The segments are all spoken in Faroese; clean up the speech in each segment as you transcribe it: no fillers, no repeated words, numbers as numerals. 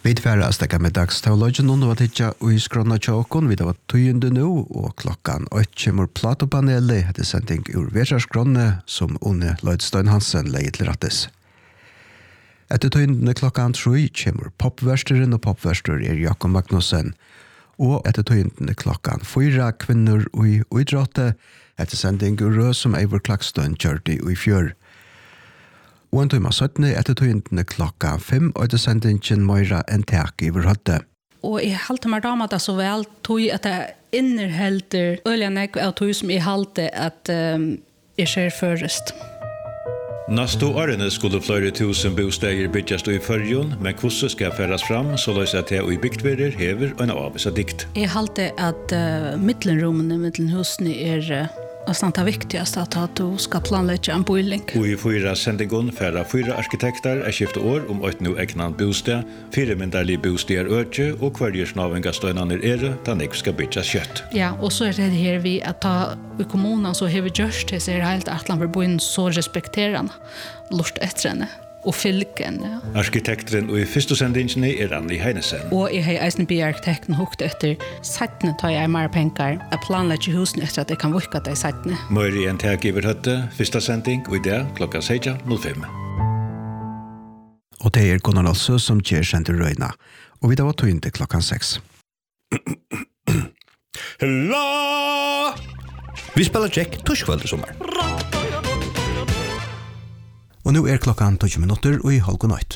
Vi tverra stekka med dagstavloggen og var tidja og i skrona tjåkon. Vi da var tøyende nå, og klokkan 8 kommer platopanelet etter sending ur Versarskronne som Unne Lloydstein Hansen leie til rattes. Etter tøyende klokkan 3 kommer popversteren og popverster Jakob Magnussen. Og etter tøyende klokkan 4 kvinner og i idrotte etter sending ur Rød som Eivor Klakstøen kjørte i fjør. Og en tøyma 17 etter tøyntene klokka 5 og etter sendingen Møyra en tak i hverhøtte. Og jeg halte meg damer det så vel, tog at jeg innerhelter øljene av tog som jeg halte at jeg ser først. Næste årene skulle flere tusen bosteder bygges i førjon, men hvordan skal færes fram, så løs at jeg i bygdverer hever en avvisa dikt. Jeg halte at middelrommene, middelhusene nästan det viktigaste att du ska planlägga en boiling. Og i 4 sendingen færa 4 arkitekter er skiftet år om 8 nå egnan bostad, 4 myndarlig bostad øke, og hverje snavenga støynene da nek skal bytja kjøtt. Ja, og så det her vi at ta i kommunen så har vi gjørst til seg helt at man bor så respekterende, lort etter henne. Og fylken, ja. Arkitekteren og i første sendingen Anni Heinesen. Og jeg har eisen bli arkitekten hukt etter settene tar jeg mer penger. Jeg planlegger husene etter at jeg kan vukke det i settene. Møyre en tak i hverhøtte, første sending, og i dag klokka 16.05. Og det Gunnar Alsø som kjer sender røyna. Og vi da var tøyende klokka 6. Hella! Vi spiller Jack Tushkveld i sommer. Og nå klokkan 20 minutter og i halv god natt.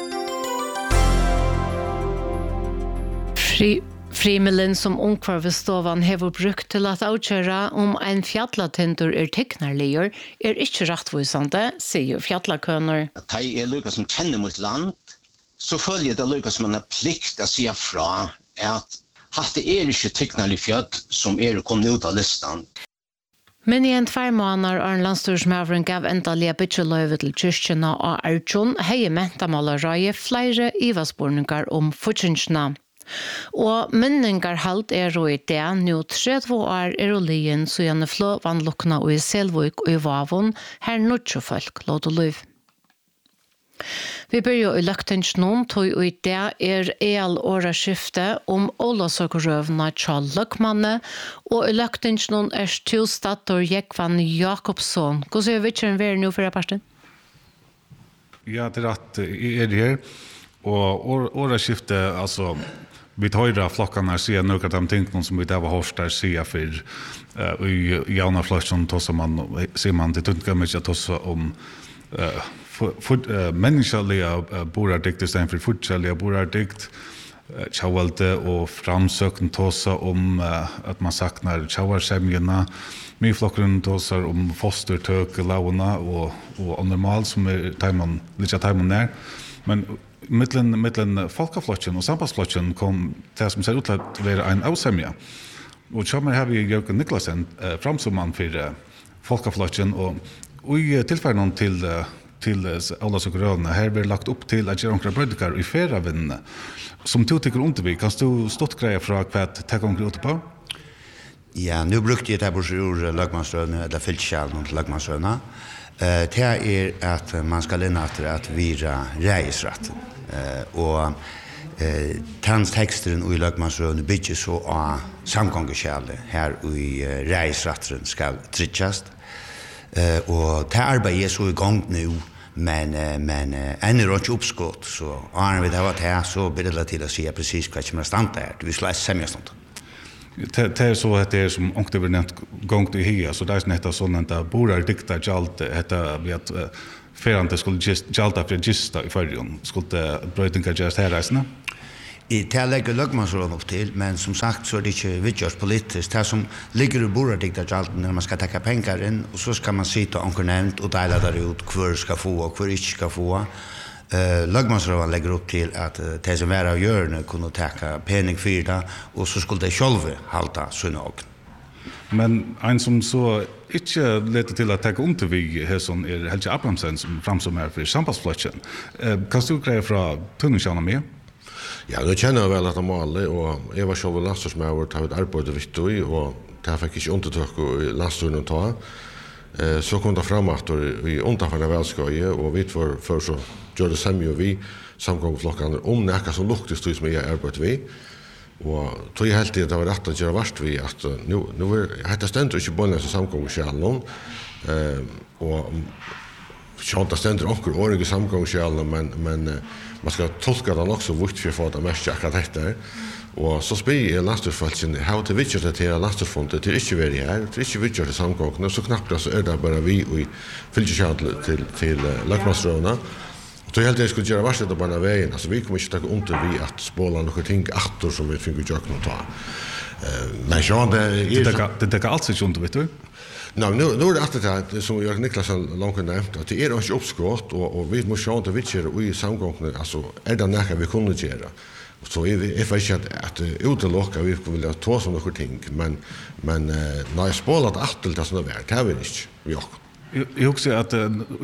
Frimelen som ungkvarvestovan hever brukt til at avkjøre om en fjallatindur teknarlier ikke rettvisende, sier fjallakøner. Det lykka som kjenner mot land, så følger det lykka som man har plikt å si fra at hatt det ikke teknarlig fjall som kommet ut av listan. Men i en 2 måneder er en landstorsmøveren gav endelig bytjeløyve til kyrkjene og Arjun hei mentamalerøye flere ivasborninger om fortjensene. Og minningarhalt og i det nå 30 år og lien så gjerne flå vannlukkene og i Selvøk og i Vavon her nødtjofolk låt og løyv. Vi börjar i Løgtingsnån, tog i det åraskifte om Ålåsøkerøvene Charl Løkmanne, og i Løgtingsnån tilstatter Jekvan Jakobsson. Hvordan ser vi ikke være nå for parten? Ja, det at det her, og åraskifte, altså, vi tar flokkene sier noe av de tingene som vi der var hørst der sier for i jaunafløkken, sier man til tunntgammet at også om menneskelige borardikt i stedet for fortsalige borardikt, tjauvalde og framsøken tåsa om at man saknar tjauarsemjene, mye flokkeren tåsar om fostertøk, launa og anormal som litt teimen nær. Men mittlen folkeflokken og sambandsflokken kom det som ser ut til å være en avsemje. Og kommer har vi Jørgen Niklasen, framsumman for folkeflokken, og i tilfellene til Ålåsøkerøvene her blir lagt opp til at gjøre omkring brødikar i feravinnene. Som du tykker undervik, kan du stått greie fra hva det omkring ut på? Ja, nu brukte jeg det på lagmannsrøvene, eller fylkjalen til lagmannsrøvene. Det at man skal inn etter at vira reisretten. Og tannsteksteren i lagmannsrøvene bygger så av samgångskjælet her i reisretten skal trykkjast. Og det arbeidet så i gang nu, men ännu är inte uppskott så när vi det var det så blir det till att se precis vad som är stand där. Vi skulle sämja sånt. Det är så att det är som ångte vi nämnt gång till hia så där är nästa sånt att borar dikta jalt heter vi att ferante skulle jalta för gista i förrjon skulle brötinga just här resten. I tillegg lagmannsråden opp til, men som sagt så er det ikke vidtgjørs politisk. Det som ligger i borardiktajalten når man skal takke penger inn, og så skal man sitte og nevnt og deile der ut hver skal få og hver ikke skal få. Lagmannsråden legger opp til at de som er av hjørne kunne takke pening for det, og så skulle de selv halte sånne åkne. Men en som så ikke leder til å takke om til vi her som Helge Abrahamsen som framsommer for sambandsfløkken. Kan du greie fra Tunningskjana med? Ja, nu känner jag väl att de målet och jag var själv lasters med vårt har ett arbete vitt och det fick inte undertryck och lasturen ta. Så kom det fram att vi underförna välskoje och vi för så gjør det samme vi samgångsflokkene om nækka som luktes tog som jeg arbeid vi. Og tog jeg helt til at det var rett å gjøre verst vi at nå heter stendur ikke bønne som samgångskjelen, og det stendur onker årige samgångskjelen, men man skal tolka det nok så vidt for å få det mest akkurat dette. Og så spyr jeg landstyrsfølelsen, how to vidgjøre det til landstyrsfondet, til ikke være her, til ikke vidgjøre til samgångene, så knappt så det bare vi og fylkeskjelen til løkmannsrøvene. Så helt jeg skulle gjøre verset på denne veien, altså vi kommer ikke til å under vi at spåla noen ting atter som vi finner ikke å ta. Men så det er ikke alt ikke under, vet du? Nå det alltid det som Jørgen Niklasen langt nevnt, at det ikke oppskått, og vi må se om det vidgjøre i samgångene, altså det nækka vi kunne gjøre. Så jeg vet ikke at utelokka vi vil ta som noen ting, men når jeg spålet atter det som det var, det har vi ikke, vi også. Jag också att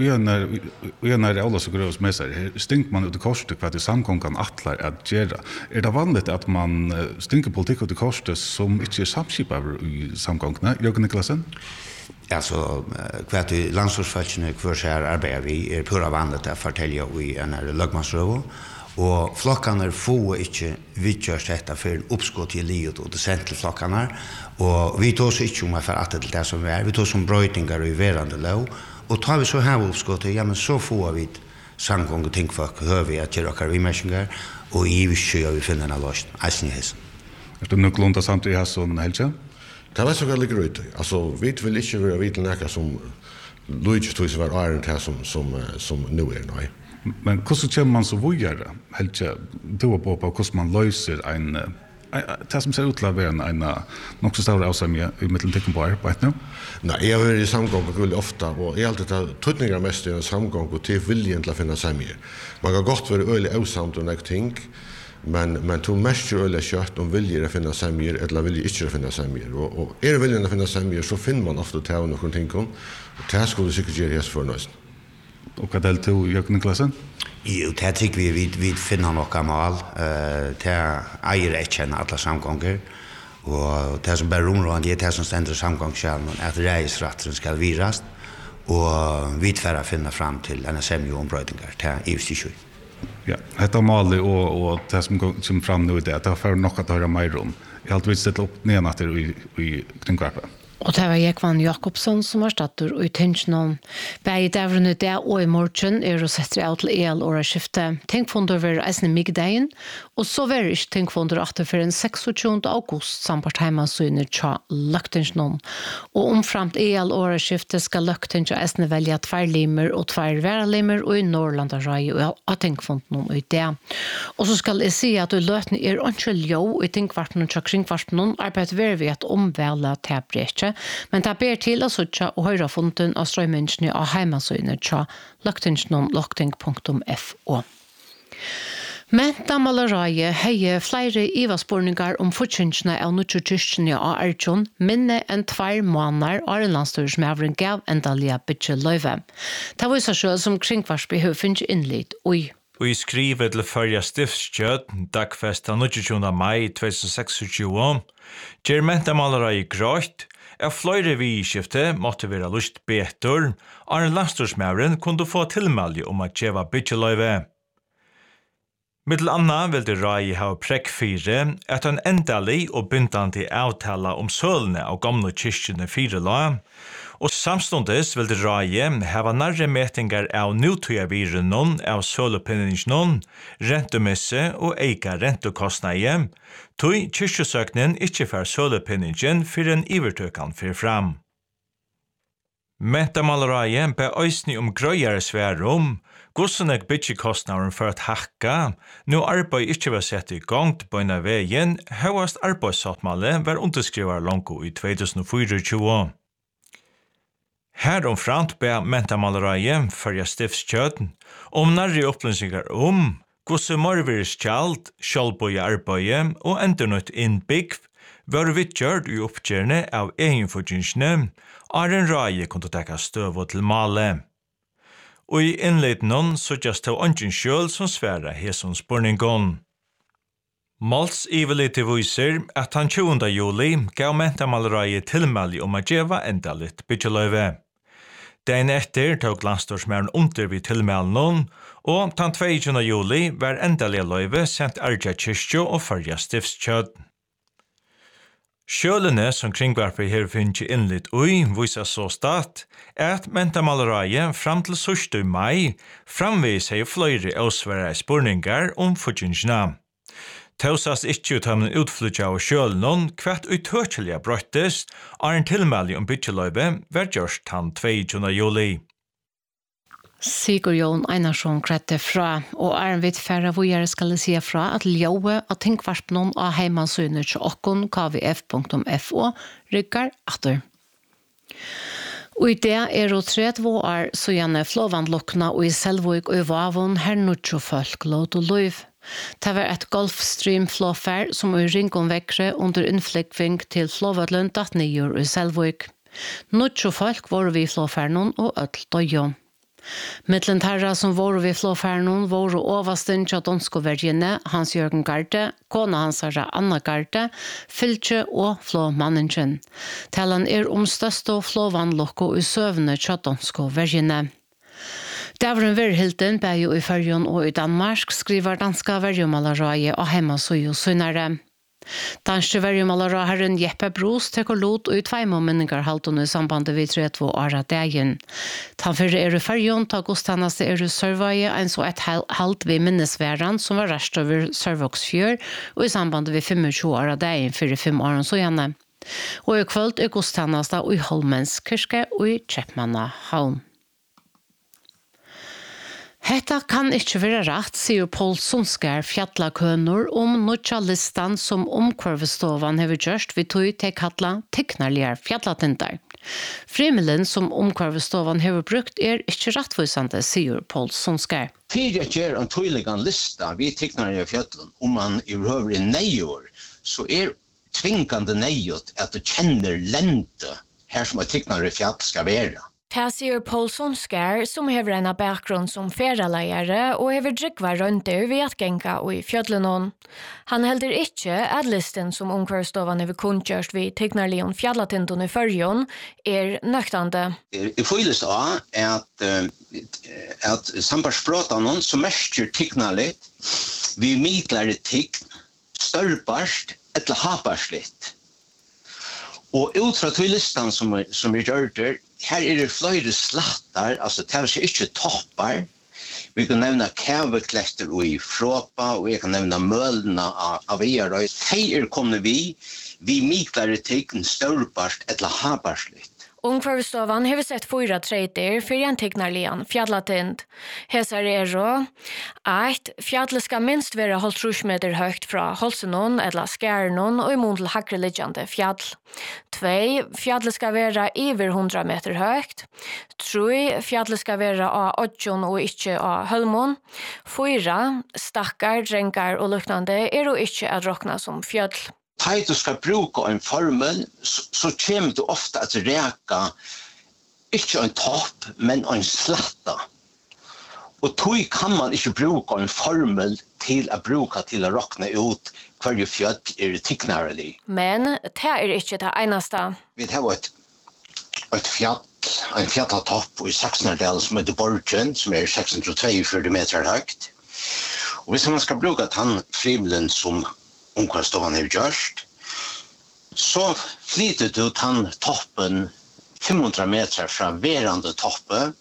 när det alla så grövs med sig stänker man ut i korset för att det samgången attlar att göra. Är det vanligt att man stänker politik ut i korset som inte är samskipare i samgången? Jörgen Niklasen? Alltså kvart i landsortsfältene för så här arbetar vi pura vanligt att fortälja i en lagmansröv. Og flokkene får ikke vidgjørs dette for en oppskott i livet og det sendt til flokkene. Og vi tar oss ikke om for at det som vi vi tar som brøytinger i verande lov. Og tar vi så her oppskottet, ja, men så får vi samgång og tingfolk, hører vi at gjør dere vimerskinger, og i viskjøy vi finner en løsning, eisen i hessen. Er det nok lunta samtidig her sånn, Helge? Det var så veldig grøyt. Altså, vi vil ikke være vidt nækka som Luigi tog seg var æren til som nå nei. Men hvordan kommer man så videre, Helge? Du var på hvordan man løser en det som ser ut til å være en nok så større avsamling i middeltikken på arbeid nå? Nei, jeg har vært i samgång veldig ofte, og jeg har alltid tatt tøtninger mest i en samgång og til viljen til å finne samgång. Man kan godt være øyelig avsamt og nek ting, men tog mest øyelig kjøtt om vilje å finne samgång eller vilje ikke å finne samgång. Og viljen å finne samgång, så finner man ofte til å noen ting, og det skulle sikkert gjøre hest for nøysen. Og hva del til Jørgen Niklasen? Jo, det tycker vi finner noe mål. Det eier ikke alle samganger. Og det som bare området, det som stender samgangskjelen, at reisratteren skal virast. Og vi tverre finner fram til en semioombrøydinger. Det er i ikke. Ja, dette målet og det som kommer fram nå i det, det har nok å høre mer om. Jeg har alltid sett opp nedenatter i kringkvarpet. Og det var Jekvann Jakobsson som var statter og i Tinsjnån. Begge dævrene det og i morgen og setter av til el-åreskiftet. Tenkfonder var eisende migdeien, og så var ikke tenkfonder atter for en 26. august samt heimasynet tja Løgtinsjnån. Og omframt el-åreskiftet skal Løgtinsjnån eisende velge 2 limer og 2 væralimer og i Norrlandarøy og av tenkfondene og i det. Og så skal jeg si at du løtene ikke ljå i tenkvarten og kringkvarten arbeider vi ved at omvela til bretje. Men det ber til å søtte og høre funten av strøymennene av heimasynet til løgting.fo. Mentamalareie heier flere ivaspårninger om fortjensene av nødtjøtjøstene av Arjun, minne enn 2 måneder av en landstyrsmævren gav endalige bytje løyve. Det viser seg som kringkvarsbehøv finnes innlitt, oi. Og i skrivet til førja stiftskjøtt, dagfest av 29. mai 2026, gjør mentamalareie grått, flere vidskifte måtte være lyst betur, og en landstyrsmævren kunne få tilmeldig om at gjeva bytjeløyve. Middel anna vil det rai ha prekk 4 at en endelig og byntandig avtala om sølene av gamle kyrkjene 4 la, og samstundes vil det rai hava nærre metingar av nutøya virunnen av sølopinningsnån, rentemesse og eika rentekostnaie, tøy kyrkjesøknen ikkje fær sølopinningen for en ivertøkan for fram. Mentamalareie be øysni grøyare svære hvordan jeg bytje kostnaderen for at hakka, nå arbeid ikke var sett i gang på en av veien, høyest arbeidssattmålet var underskrivet langt i 2024. Her omframt be mentamalareie førja stiftskjøtt om nærre opplysninger hvordan morvirskjalt, skjølbøye arbeidet og endernøtt innbygg var vidgjørt i oppgjørende av egenfortjensene, er en rage kunne tekka støv til male. Og i innledningen så just til ånden selv som svære hesson spørningen. Mals ivelite viser at han 20. juli gav mentamalareie tilmeldig om å gjeva enda litt bytjeløyve. Den etter tog landstorsmæren under vid tilmælen, og den 22. juli var endelige løyve sendt Arja Kyrkjo og Førja stiftskjød. Sjølene som kringvarper her finner innlitt ui, viser så stat, at Mentamaleraie fram til 1. mai framvis hei fløyre ausvære spurningar om fortjensna. Tausas ikkje ut ham utflytja av sjølene hvert uttøkjelige brøttest av en tilmæli om bytjeløyve var gjørst han 22. juli. Sigurd Jon Einarsson krette fra, og en vidt færre vågjere skal si fra at ljøve og tinkvarpnån av heimansynet til okkon kvf.fo rykker atter. Og i det og 30 år så gjerne flåvandlokkene og i Selvøyk og i Vavon her nødtjo folk låt og løyv. Det var et Gulfstream-flåfær som i Ringon vekre under innflikving til Flåvadlund at nyer i Selvøyk. Nødtjo folk var vi flåfærnån og ødel døyå. Mittlen herra som var vi flåfærnån var oversten til Donskovergene, Hans-Jørgen Garde, kona hans herra Anna Garde, Fylkje og flåmanningen. Talen største flåvandlokko i søvne til Donskovergene. Davren Verhilden bæg jo i Førjon og i Danmark, skriver danska verjumalaraie og hemmasøy og sunnare. Danske verjumalararen Jeppe Bros teker lot og i 2 minningarhaltene i sambandet vid 32 åra dagen. Tanfyrre i Førjon ta godstannast i Sørvaie en så et halt vid minnesværen som var rest over Sørvoksfjør og i sambandet vid 25 åra dagen for 5 åren så gjerne. Og i kvöld godstannast i Holmens Kirke og i Kjeppmanna Havn. Hetta kan ikkje være rett, sier Paul Sundskær fjallakønner om nødja listan som omkvarvestovan hever gjørst vi tog til kattla teknarlige fjallatintar. Frimelen som omkvarvestovan hever brukt ikkje rettvisande, sier Paul Sundskær. Fyrir jeg gjør en tøyligan lista vi teknarlige fjallen om man i røver nejor, så tvingande nejot at du kjenner lente her som teknarlige fjall skal være. Det sier Paul Sundskær, som hever en bakgrunn som ferdaleiere og hever drikva rønter ved at genka og i fjødlenon. Han helder ikkje at listen som omkvarstovan hever kunngjørst ved teknarlion fjallatindon i Førjon nøktande. Jeg føles av at sambarspråtanon som mestjer teknarligt vi midlare tekn størbarst eller habarslitt. Og utra til listan som gjør det, her det flere slattar, altså det er ikke toppar. Vi kan nevne kæveklester i Fråpa, og jeg kan nevne mølene av Iarøy. De kommet vi miklare tekn størbarst eller habarslitt. Omkvarvestovan hever sett 4 treiter for en teknarlian fjallatind. Hesar at fjallet skal minst være 30 meter høyt fra holsenon eller skærenon og imot til hakreligjande fjall. 2. Fjallet skal være over 100 meter høyt. 3. Fjallet skal være av 8 og ikke av hølmon. 4. Stakkar, drengar og luknande jo ikke at rokna som fjall. Tar du skal bruke en formel, så kommer du ofte at reka ikke en topp, men en slatta. Og tog kan man ikke bruke en formel til å bruke til å råkne ut hver fjall teknarlig. Men det ikke det eneste. Vi har et fjall, en fjallatopp i Saksnardal som heter Borgen, som 642 meter høyt. Og hvis man skal bruke den frimelen som omkvarstovan er gjørst, så flyter du den toppen 500 meter fra verande toppe,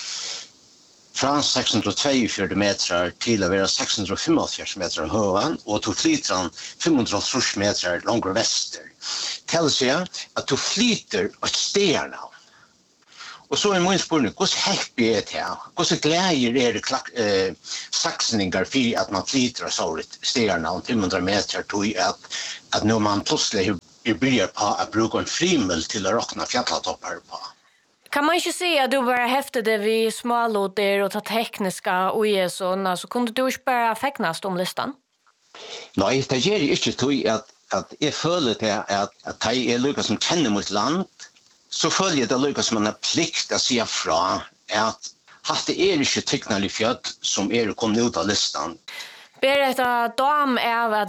fra 642 meter til å være 645 meter høven, og du flyter den 530 meter langere vester. Til å si at du flyter et sterne. Og så min spørsmål, hvordan happy det? Hvordan gleder saksninger for at man flyter så et sterne om 500 meter til at når man plutselig begynner på å bruke en frimel til å råkne fjallatoppar på? Kan man ikke si at du bare heftet det vid småloter og ta tekniska og sånn, så kunne du ikke bare feknast om listan? Nei, det gjør jeg ikke til at jeg føler til at jeg lykkes som kjenner mot land, så føler jeg det lykkes som man har plikt å si fra at det ikke teknarlig fjall som kommet ut av listan. Ber et dam av at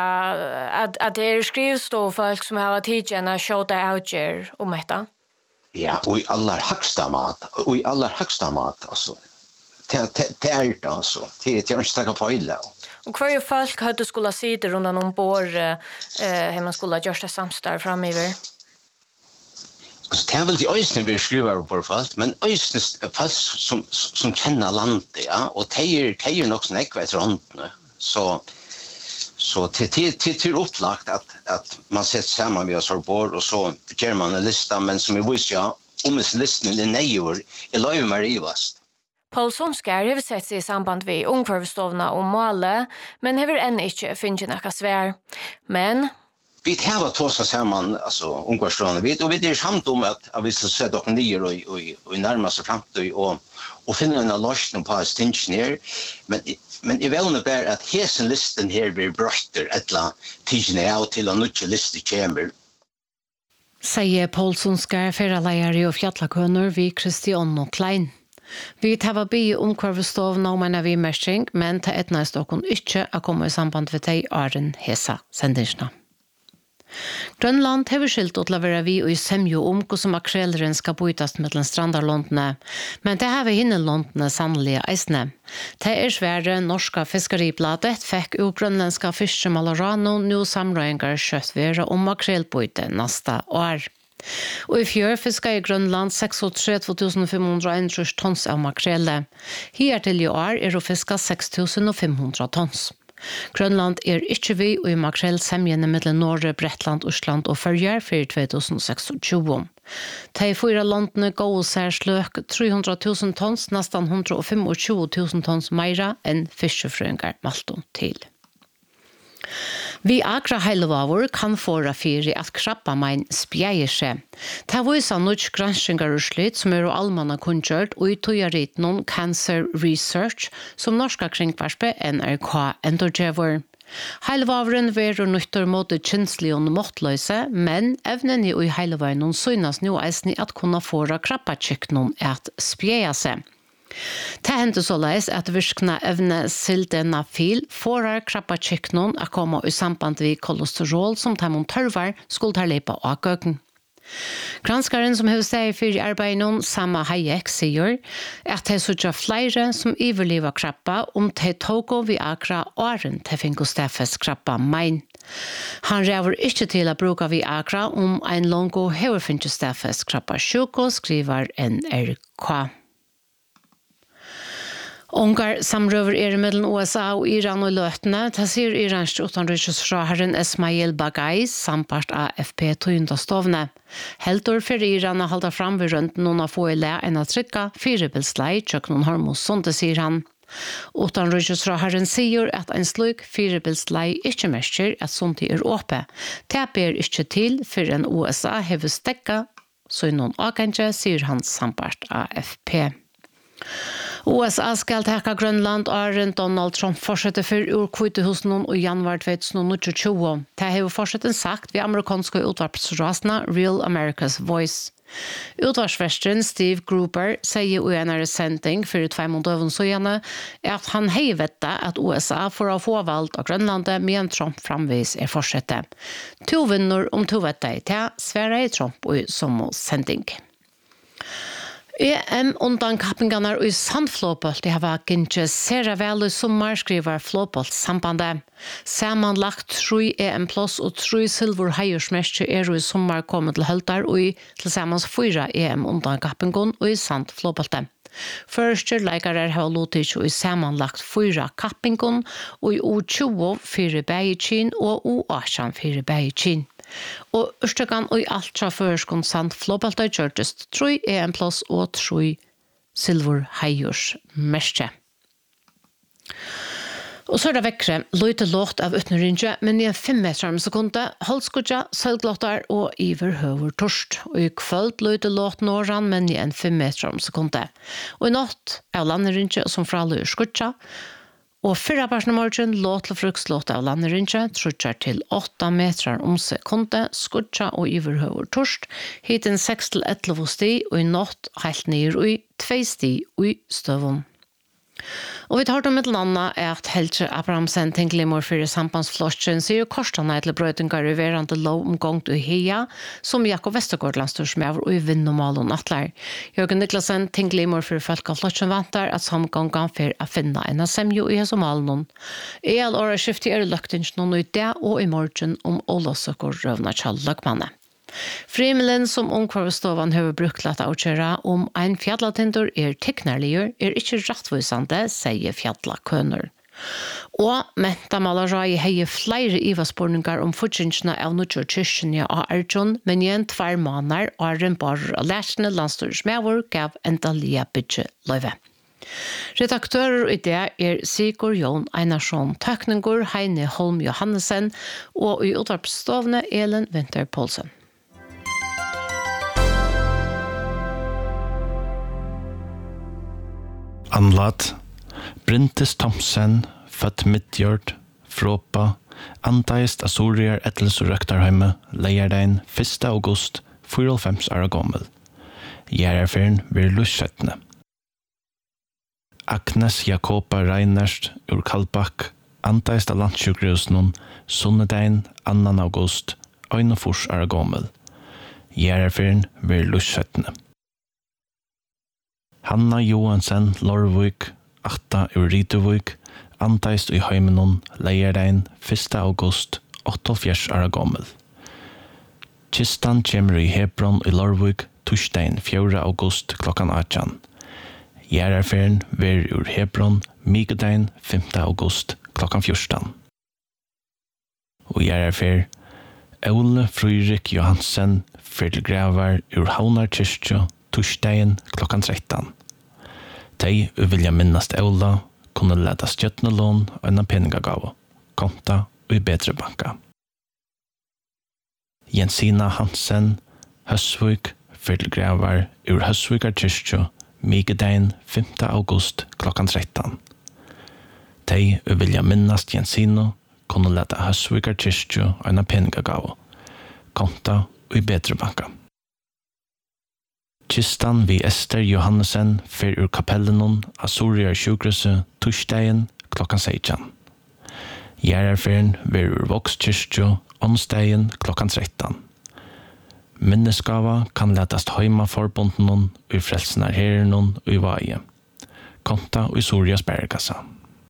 det skrivstå folk som har tidligere skjøte avgjør om dette? Ja, och i allra högsta mat. Och i allra högsta mat, alltså. Det är det, alltså. Det är inte stacka på illa. Och hva folk hade skulle sitta runt om bord hur man skulle göra det samstarv framöver? Alltså, det är väl de ösnen vi skriver på folk, men ösnen folk som känner landet, ja. Och det är nog sån ekvärt runt nu. Så det är upplagt att man sätter samman med oss bord och så gör man en lista, men som jag visste, ja, om listan är nejor, jag la ju mig i vast. Paul Sonskär har sett sig i samband med ungkvarvstovna och måle, men har ännu inte finnet några svär. Men vi har tåsat samman alltså ungkvarvstovna, och vi är samt om att vi ska sätta oss ner och närma sig framtid och finna en lösning på stinchen men jag vill bara att hesen listen här blir bröster ettla tidsen av till en nytt liste kommer. Säger Paul Sonskär ferralejare och fjallakönor vid Christian och Klein. Vi tar bi omkvarvstovna om en vimerskring, men ta etnast okon ikke å komme i samband med de åren hesa sendingsna. Grønland har skilt til å være vi og i semjo om hvordan makreleren skal bytas mellom strandarlåntene, men det har vi hinnelåntene sannelig eisne. Det er svære norska fiskeribladet fikk jo grønlandska fiskemalorano nå samrøyngar kjøttvere om makrelbyte neste år. Og i fjør fiskar i Grønland 36.501 tons av makrele. Her til i år er å fiska 6.500 tons. Grønland er ikke vi og i makrellsemjene mellom Norge, Bretland, Osland og Førjar for 2026. De 4 landene går seg sløk 300.000 tons, nesten 125.000 tons meira enn fiskefrøyngar Malton til. Vi akra heilevavur kan fåra fyri at krabbamein spjeier seg. Det viser nødt granskingarurslit som er allmanna kunngjørt og i tojaritnon Cancer Research som norska kringvarspe NRK endorgjevur. Heilevavuren veru nøytter mot kynslig og måttløse, men evnen i heilevavnon synas nu eisni at kunna fåra krabbakyknon at spjeia seg. Det hendte så leis at virkna evne sildenafil forar krabbakyknon a koma i samband vid kolesterol som tamon tørvar skulle ta leipa av gøkken. Granskaren som har seg for arbeidet Sama Hayek sier at det er flere som iverliver krabba om de tog vi akra åren til Finkostefes krabba mein. Han ræver ikke til å bruke vi akra om en longo hever Finkostefes krabba sjuko, skriver NRK. Ungar samrøver mellom USA og Iran og løtene. Det sier iransk utenriksrådherren Esmail Bagay, sampart AFP tøyndastovne. Heldur for Iran å holde fram ved rundt noen av få le enn å trykka firebilslei, tjøk noen hormos, sånn det sier han. Utenriksrådherren sier at en slik firebilslei ikke mestjer at sånt er åpe. Det ber ikke til for en USA hever stekka, så noen akanje, sier han sampart AFP. USA skal teka Grønland og Donald Trump fortsetter for ur Kvitehusen i januar 2022. Det har fortsetten sagt ved amerikanske utvarpsrasene Real America's Voice. Utvarsversten Steve Gruber sier i en sending for 2 måneder siden at han har vettet at USA får ha få valgt av Grønlandet men Trump framvis fortsettet. 2 vinner om 2 vettet til Sverige Trump i som sending. Undan kappingarna i sandflåbolt de har ikke sera vel i sommar, skriver flåboltsambandet. Sammanlagt 3 EM-plus og 3 silver heiersmester er i sommar kommet til Høltar og i tilsammans 4 EM undan kappingon og i sandflåboltet. Første leikere har lotet i sammanlagt 4 kappingon og i U20 4 Beijing og U18 4 Beijing. Og Østøkan og i alt fra førskon sant flåbalta gjørtest 3 EM-plus og 3 silver heiers merke. Og så er det vekkere, løyte låt av utnørinje, men i en 5 meter om sekundet, holdskudja, sølglåtar og iverhøver torst. Og i kvöld løyte låt nåran, men i en 5 meter om sekundet. Og i natt av landerinje som fraløyer skudja, og 4 personer morgen låt til frukslåt av landerinje, trutjar til 8 meter om sekundet, skudja og iverhøver torst, hiten 6 til 11 sti, og i natt helt ned i 2 sti i støvun. Og vi tar til mitt landa at Helge Abrahamsen tinglimor for sambandsflosjen sier korstene til brøytingar i verande lov omgångt i Hia, som Jakob Vestergaard landstorsmøver og i Vinnomalen atler. Jørgen Niklasen tinglimor for folkaflosjen vantar at samgångan for å finne en av semjo i Hesomalen. I all året skiftet løktingen noen i det og i morgen om Ålåsøkker røvna Kjall Løkmanne. Frimelen som omkvarvestovan har brukt lagt avkjøra om en fjallatindur teknarligur ikke rettvisande, sier fjallakønner. Og mentamalarai hei flere ivaspårningar om fortjensene av nødgjør kyrkjene av Arjun, men igjen 2 måneder og en bare av lærsene landstorsmøver gav enda lia bytje løyve. Redaktører i det Sigurd Jon Einarsson, tøkninger Heine Holm Johannesen og i utvarpsstående Elin Winter Poulsen. Anlat, Brintis Thomsen, født Midtjord, Fropa, antaist Asurier Ettels og Røktarheime, Leierdein, 1. august, 94 år gammel. Gjerarferen vir lussettene. Agnes Jakoba Reinerst ur Kalbakk, antaist av landsjukrusen, Sunnedein, 2. august, 41 år gammel. Gjerarferen vir lussettene. Hanna Johansen Lorvik, 8 ur Rituvik, antaist i Heimenon, Leierdein, 1. august, 48 år gammel. Kistan kommer i Hebron i Lorvik, torsdagen 4. august klokkan 18. Gjerarferen ver ur Hebron, Mikodein, 5. august klokkan 14. Og Gjerarfer, Ole Fryrik Johansen, Fyrdelgravar ur Havnar Kyrkjo, torsdagen klokkan 13. De vilja minnast Ola kunne leta stjøtnelån og en peningagave, konta og i bedre banka. Jensina Hansen, Høsvik, Fyrdelgravar ur Høsvikar Kyrkjo, Mikodein, 5. august klokkan 13. De vilja minnast Jensino kunne leta Høsvikar Kyrkjo og en peningagave, konta og i bedre banka. Kistan vi Ester Johannesen fer ur kapellenon Asurier sjukhuset torsdagen klokkan 16. Gjerarferen ver ur Vokskyrkjo onsdagen klokkan 13. Minneskava kan letast heima forbundenon ui frelsenar herrenon ui vaie. Konta ui Surias bærekassa.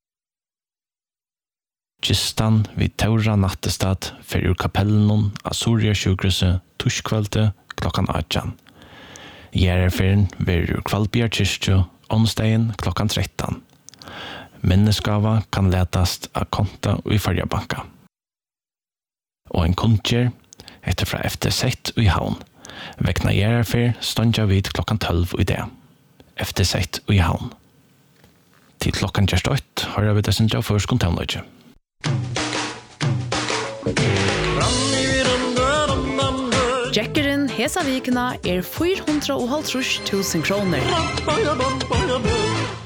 Kistan vi Taura nattestad fer ur kapellenon Asurier sjukhuset torskvelde klokkan 18. Gjerarferen ver ur Kvalbjar Kyrkjo onsdagen klokkan 13. Minneskava kan letast av konta og i Farjabanka. Og en kuntjer etter fra eftersett og i havn. Vekna Gjerarfer stondja vid klokkan 12 i det. Eftersett og i havn. Til klokkan 28 har vi det sindra først kontaunløyge. Jackeren hesa vikna 450 000 kroner.